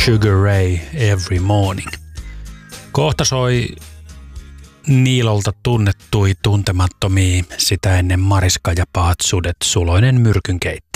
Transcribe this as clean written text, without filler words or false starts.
Sugar Ray Every Morning. Kohta soi Niilolta tunnettui tuntemattomia, sitä ennen Mariska ja pahat sudet, Suloinen myrkynkeitto.